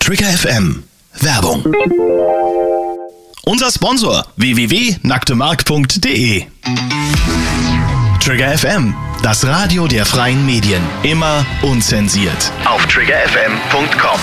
Trigger FM Werbung. Unser Sponsor www.nacktemark.de. Trigger FM, das Radio der freien Medien. Immer unzensiert. Auf triggerfm.com.